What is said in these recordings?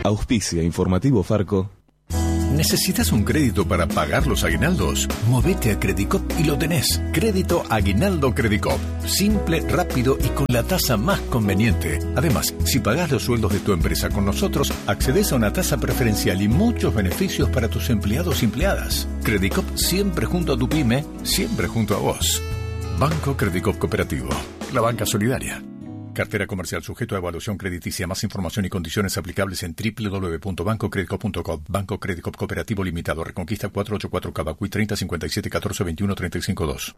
Auspicia Informativo Farco. ¿Necesitas un crédito para pagar los aguinaldos? Movete a Credicop y lo tenés. Crédito Aguinaldo Credicop. Simple, rápido y con la tasa más conveniente. Además, si pagás los sueldos de tu empresa con nosotros, accedes a una tasa preferencial y muchos beneficios para tus empleados y empleadas. Credicop siempre junto a tu pyme, siempre junto a vos. Banco Credicop Cooperativo. La banca solidaria. Cartera comercial sujeto a evaluación crediticia. Más información y condiciones aplicables en www.bancocredicop.com. Banco Credicop Cooperativo Limitado. Reconquista 484 Cavacuy 30 57 14 21 35 2.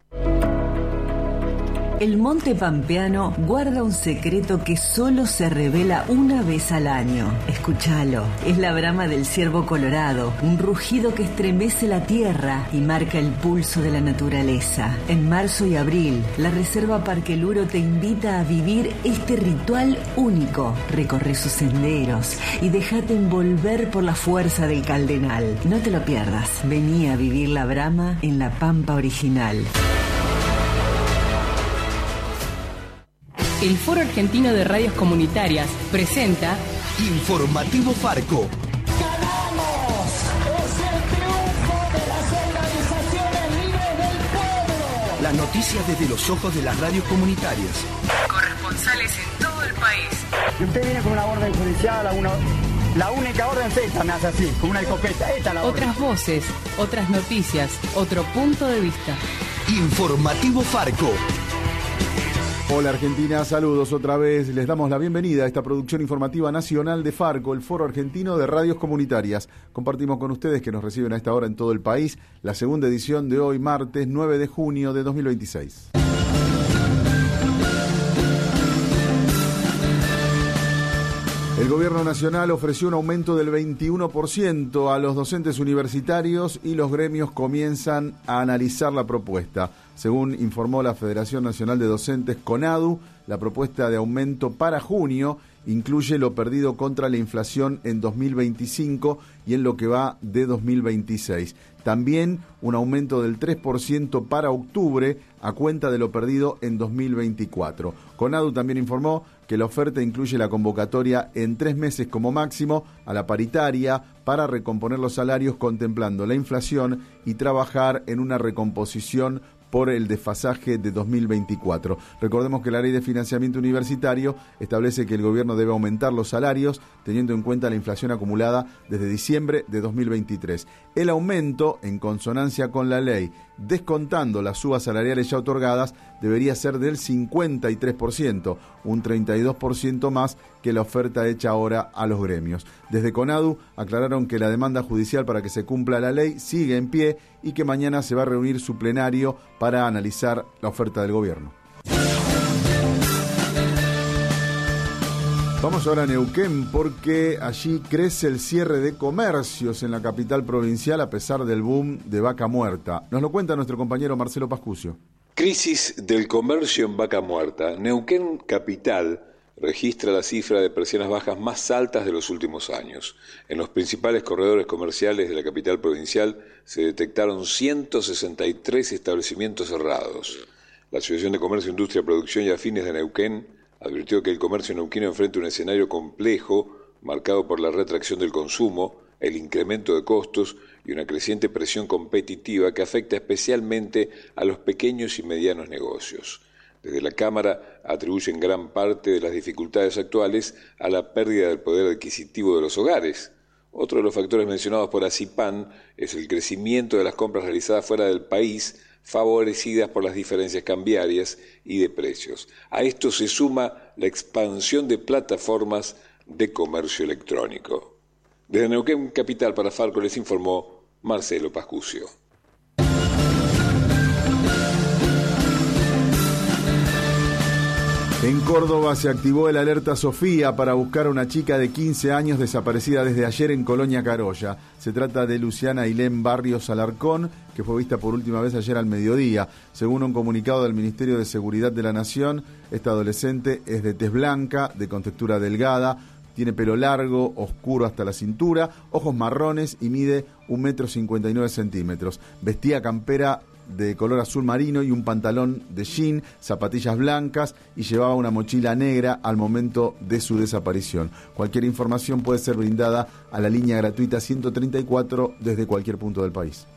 El Monte Pampeano guarda un secreto que solo se revela una vez al año. Escúchalo. Es la brama del ciervo colorado, un rugido que estremece la tierra y marca el pulso de la naturaleza. En marzo y abril, la Reserva Parque Luro te invita a vivir este ritual único. Recorre sus senderos y déjate envolver por la fuerza del Caldenal. No te lo pierdas. Vení a vivir la brama en la Pampa original. El Foro Argentino de Radios Comunitarias presenta Informativo Farco. ¡Ganamos! ¡Es el triunfo de las organizaciones libres del pueblo! Las noticias desde los ojos de las radios comunitarias. corresponsales en todo el país. Y usted viene con una orden judicial, la única orden es esta, me hace así, con una escopeta. Esta es la orden. Otras voces, otras noticias, otro punto de vista. Informativo Farco. Hola Argentina, saludos otra vez. Les damos la bienvenida a esta producción informativa nacional de Farco, el Foro Argentino de Radios Comunitarias. Compartimos con ustedes que nos reciben a esta hora en todo el país la segunda edición de hoy, martes 9 de junio de 2026. El Gobierno Nacional ofreció un aumento del 21% a los docentes universitarios y los gremios comienzan a analizar la propuesta. Según informó la Federación Nacional de Docentes, CONADU, la propuesta de aumento para junio incluye lo perdido contra la inflación en 2025 y en lo que va de 2026. También un aumento del 3% para octubre a cuenta de lo perdido en 2024. CONADU también informó que la oferta incluye la convocatoria en 3 meses como máximo a la paritaria para recomponer los salarios contemplando la inflación y trabajar en una recomposición por el desfasaje de 2024. Recordemos que la Ley de Financiamiento Universitario establece que el gobierno debe aumentar los salarios teniendo en cuenta la inflación acumulada desde diciembre de 2023. El aumento, en consonancia con la ley, descontando las subas salariales ya otorgadas, debería ser del 53%, un 32% más que la oferta hecha ahora a los gremios. Desde CONADU aclararon que la demanda judicial para que se cumpla la ley sigue en pie y que mañana se va a reunir su plenario para analizar la oferta del gobierno. Vamos ahora a Neuquén porque allí crece el cierre de comercios en la capital provincial a pesar del boom de Vaca Muerta. Nos lo cuenta nuestro compañero Marcelo Pascucio. Crisis del comercio en Vaca Muerta. Neuquén capital registra la cifra de persianas bajas más altas de los últimos años. En los principales corredores comerciales de la capital provincial se detectaron 163 establecimientos cerrados. La Asociación de Comercio, Industria, Producción y Afines de Neuquén advirtió que el comercio neuquino enfrenta un escenario complejo marcado por la retracción del consumo, el incremento de costos y una creciente presión competitiva que afecta especialmente a los pequeños y medianos negocios. Desde la Cámara atribuyen gran parte de las dificultades actuales a la pérdida del poder adquisitivo de los hogares. Otro de los factores mencionados por ACIPAN es el crecimiento de las compras realizadas fuera del país, favorecidas por las diferencias cambiarias y de precios. A esto se suma la expansión de plataformas de comercio electrónico. Desde Neuquén Capital para Farco les informó Marcelo Pascucio. En Córdoba se activó el alerta Sofía para buscar a una chica de 15 años desaparecida desde ayer en Colonia Carolla. Se trata de Luciana Ailén Barrios Alarcón, que fue vista por última vez ayer al mediodía. Según un comunicado del Ministerio de Seguridad de la Nación, esta adolescente es de tez blanca, de contextura delgada, tiene pelo largo, oscuro hasta la cintura, ojos marrones y mide 1,59 m. Vestía campera de color azul marino y un pantalón de jean, zapatillas blancas y llevaba una mochila negra al momento de su desaparición. Cualquier información puede ser brindada a la línea gratuita 134 desde cualquier punto del país.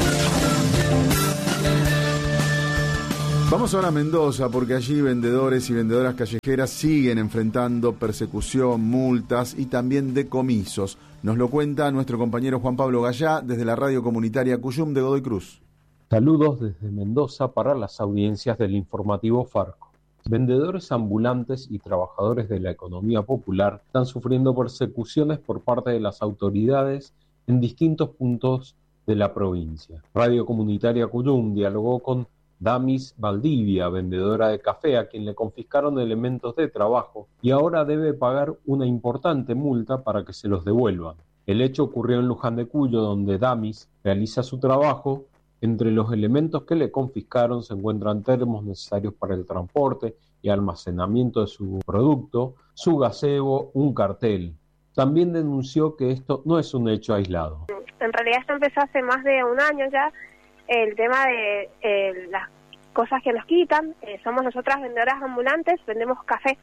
Vamos ahora a Mendoza, porque allí vendedores y vendedoras callejeras siguen enfrentando persecución, multas y también decomisos. Nos lo cuenta nuestro compañero Juan Pablo Gallá desde la radio comunitaria Cuyum de Godoy Cruz. Saludos desde Mendoza para las audiencias del informativo Farco. Vendedores ambulantes y trabajadores de la economía popular están sufriendo persecuciones por parte de las autoridades en distintos puntos de la provincia. Radio comunitaria Cuyum dialogó con Damis Valdivia, vendedora de café, a quien le confiscaron elementos de trabajo y ahora debe pagar una importante multa para que se los devuelvan. El hecho ocurrió en Luján de Cuyo, donde Damis realiza su trabajo. Entre los elementos que le confiscaron se encuentran termos necesarios para el transporte y almacenamiento de su producto, su gazebo, un cartel. También denunció que esto no es un hecho aislado. En realidad esto empezó hace más de un año ya. El tema de las cosas que nos quitan, somos nosotras vendedoras ambulantes, vendemos café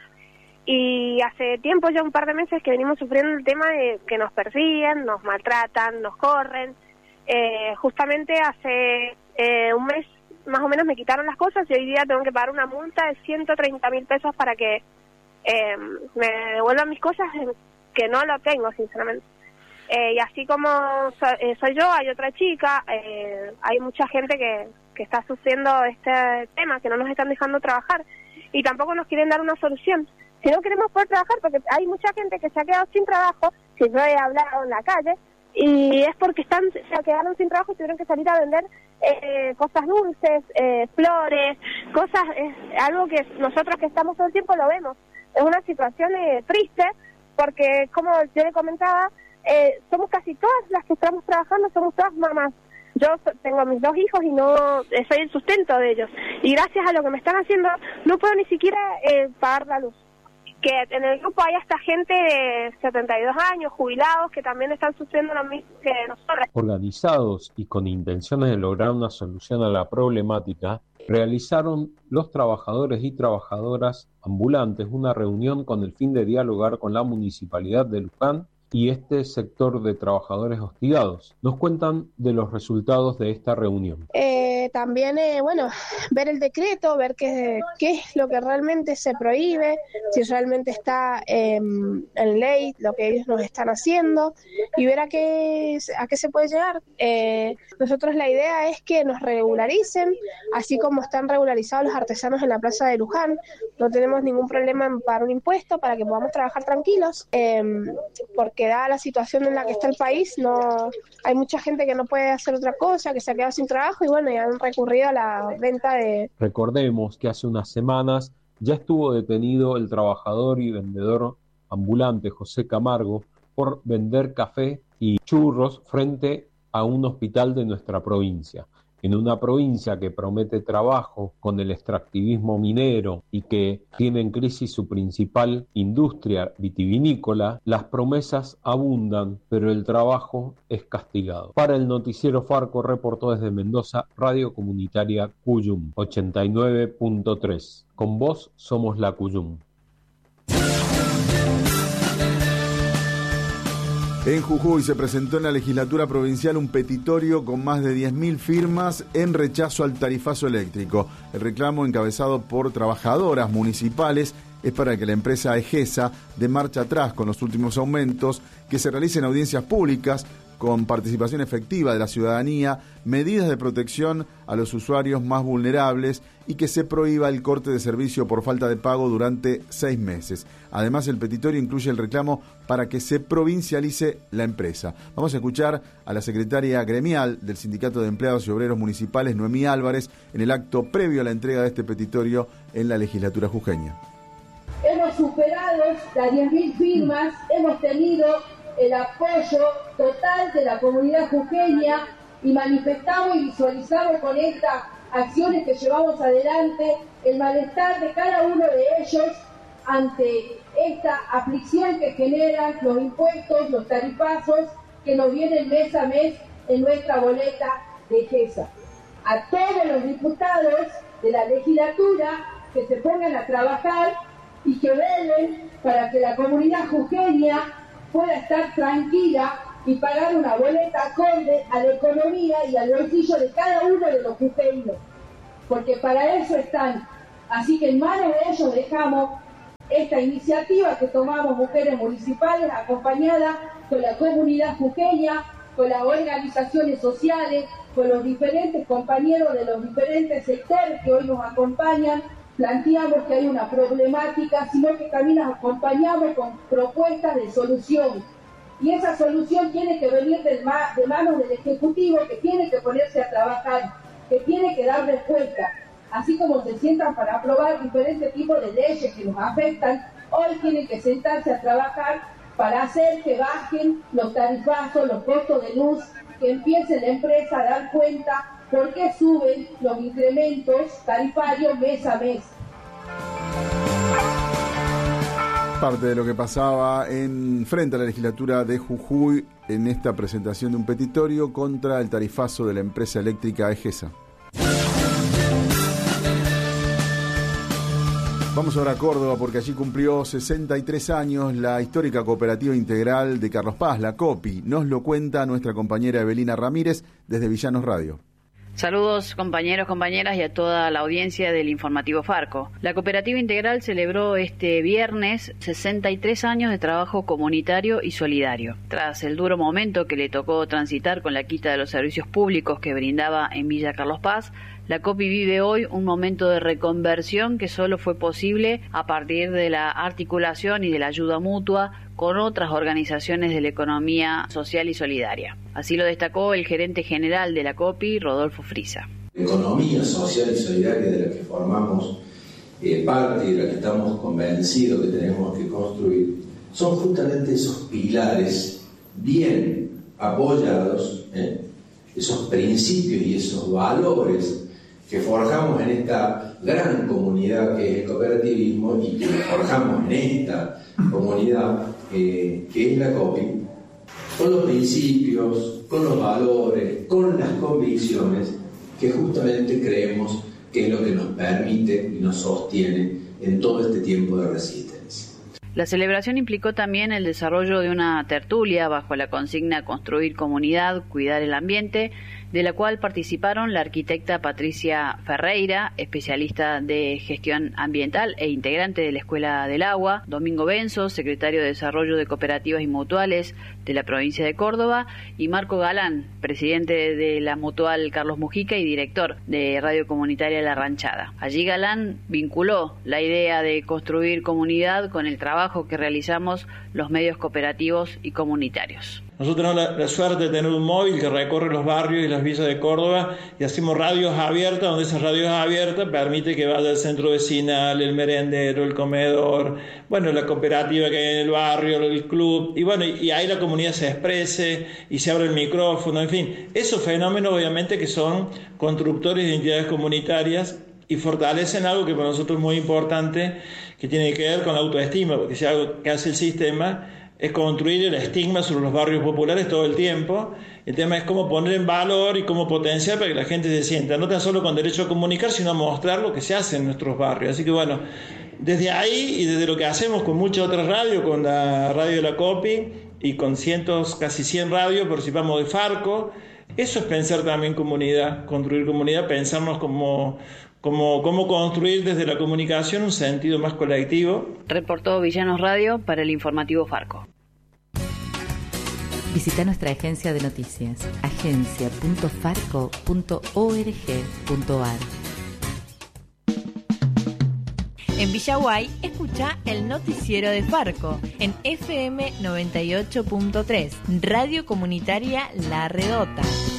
y hace tiempo, ya un par de meses que venimos sufriendo el tema de que nos persiguen, nos maltratan, nos corren. Justamente hace un mes más o menos me quitaron las cosas y hoy día tengo que pagar una multa de 130.000 pesos para que me devuelvan mis cosas, que no lo tengo sinceramente. Y así como soy yo, hay otra chica, hay mucha gente que está sufriendo este tema, que no nos están dejando trabajar y tampoco nos quieren dar una solución. Si no queremos poder trabajar, porque hay mucha gente que se ha quedado sin trabajo, si yo he hablado en la calle, y es porque se quedaron sin trabajo y tuvieron que salir a vender cosas dulces, flores, cosas, algo que nosotros que estamos todo el tiempo lo vemos. Es una situación triste, porque como yo le comentaba, somos casi todas las que estamos trabajando, somos todas mamás. Yo tengo mis 2 hijos y no soy el sustento de ellos. Y gracias a lo que me están haciendo, no puedo ni siquiera pagar la luz. Que en el grupo hay hasta gente de 72 años, jubilados, que también están sufriendo lo mismo que nosotros. Organizados y con intenciones de lograr una solución a la problemática, realizaron los trabajadores y trabajadoras ambulantes una reunión con el fin de dialogar con la Municipalidad de Luján y este sector de trabajadores hostigados. Nos cuentan de los resultados de esta reunión. También, ver el decreto, ver qué es lo que realmente se prohíbe, si realmente está en ley lo que ellos nos están haciendo y ver a qué se puede llegar. Nosotros la idea es que nos regularicen, así como están regularizados los artesanos en la plaza de Luján. No tenemos ningún problema en pagar un impuesto para que podamos trabajar tranquilos, porque dada la situación en la que está el país, no hay mucha gente que no puede hacer otra cosa, que se ha quedado sin trabajo y han recurrido a la venta de... Recordemos que hace unas semanas ya estuvo detenido el trabajador y vendedor ambulante José Camargo por vender café y churros frente a un hospital de nuestra provincia. En una provincia que promete trabajo con el extractivismo minero y que tiene en crisis su principal industria vitivinícola, las promesas abundan, pero el trabajo es castigado. Para el noticiero Farco reportó desde Mendoza, Radio Comunitaria Cuyum 89.3. Con vos somos la Cuyum. En Jujuy se presentó en la legislatura provincial un petitorio con más de 10.000 firmas en rechazo al tarifazo eléctrico. El reclamo, encabezado por trabajadoras municipales, es para que la empresa Egesa dé marcha atrás con los últimos aumentos, que se realicen audiencias públicas con participación efectiva de la ciudadanía, medidas de protección a los usuarios más vulnerables y que se prohíba el corte de servicio por falta de pago durante 6 meses. Además, el petitorio incluye el reclamo para que se provincialice la empresa. Vamos a escuchar a la secretaria gremial del Sindicato de Empleados y Obreros Municipales, Noemí Álvarez, en el acto previo a la entrega de este petitorio en la legislatura jujeña. Hemos superado las 10.000 firmas, hemos tenido el apoyo total de la comunidad jujeña y manifestamos y visualizamos con estas acciones que llevamos adelante el malestar de cada uno de ellos ante esta aflicción que generan los impuestos, los tarifazos que nos vienen mes a mes en nuestra boleta de Egesa. a todos los diputados de la legislatura que se pongan a trabajar y que velen para que la comunidad jujeña pueda estar tranquila y pagar una boleta acorde a la economía y al bolsillo de cada uno de los jujeños, porque para eso están. Así que en manos de ellos dejamos esta iniciativa que tomamos mujeres municipales, acompañada con la comunidad jujeña, con las organizaciones sociales, con los diferentes compañeros de los diferentes sectores que hoy nos acompañan. Planteamos que hay una problemática, sino que también nos acompañamos con propuestas de solución. Y esa solución tiene que venir de manos del Ejecutivo, que tiene que ponerse a trabajar, que tiene que dar respuesta. Así como se sientan para aprobar diferentes tipos de leyes que nos afectan, hoy tienen que sentarse a trabajar para hacer que bajen los tarifazos, los costos de luz, que empiece la empresa a dar cuenta por qué suben los incrementos tarifarios mes a mes. Parte de lo que pasaba frente a la legislatura de Jujuy en esta presentación de un petitorio contra el tarifazo de la empresa eléctrica Egesa. Vamos ahora a Córdoba, porque allí cumplió 63 años la histórica Cooperativa Integral de Carlos Paz, la COPI. Nos lo cuenta nuestra compañera Evelina Ramírez desde Villanos Radio. Saludos compañeros, compañeras y a toda la audiencia del informativo Farco. La Cooperativa Integral celebró este viernes 63 años de trabajo comunitario y solidario. Tras el duro momento que le tocó transitar con la quita de los servicios públicos que brindaba en Villa Carlos Paz, la COPI vive hoy un momento de reconversión que solo fue posible a partir de la articulación y de la ayuda mutua con otras organizaciones de la economía social y solidaria. Así lo destacó el gerente general de la COPI, Rodolfo Frisa. La economía social y solidaria de la que formamos parte y de la que estamos convencidos que tenemos que construir son justamente esos pilares bien apoyados, esos principios y esos valores que forjamos en esta gran comunidad que es el cooperativismo y que forjamos en esta comunidad que es la COPI, con los principios, con los valores, con las convicciones que justamente creemos que es lo que nos permite y nos sostiene en todo este tiempo de resistencia. La celebración implicó también el desarrollo de una tertulia bajo la consigna Construir comunidad, cuidar el ambiente, de la cual participaron la arquitecta Patricia Ferreira, especialista de gestión ambiental e integrante de la Escuela del Agua, Domingo Benzo, secretario de Desarrollo de Cooperativas y Mutuales de la provincia de Córdoba, y Marco Galán, presidente de la Mutual Carlos Mujica y director de Radio Comunitaria La Ranchada. Allí Galán vinculó la idea de construir comunidad con el trabajo que realizamos los medios cooperativos y comunitarios. Nosotros tenemos la suerte de tener un móvil que recorre los barrios y las villas de Córdoba y hacemos radios abiertas, donde esas radios abiertas permite que vaya el centro vecinal, el merendero, el comedor, la cooperativa que hay en el barrio, el club, y ahí la comunidad se exprese y se abre el micrófono, en fin. Esos fenómenos obviamente que son constructores de identidades comunitarias y fortalecen algo que para nosotros es muy importante, que tiene que ver con la autoestima, porque si algo que hace el sistema es construir el estigma sobre los barrios populares todo el tiempo. El tema es cómo poner en valor y cómo potenciar para que la gente se sienta, no tan solo con derecho a comunicar, sino a mostrar lo que se hace en nuestros barrios. Así que desde ahí y desde lo que hacemos con muchas otras radios, con la radio de la COPI y con casi 100 radios, participamos de Farco, eso es pensar también comunidad, construir comunidad, pensarnos cómo construir desde la comunicación un sentido más colectivo. Reportó Villanos Radio para el informativo Farco. Visita nuestra agencia de noticias, agencia.farco.org.ar. En Villaguay, escucha el noticiero de Farco en FM 98.3, Radio Comunitaria La Redota.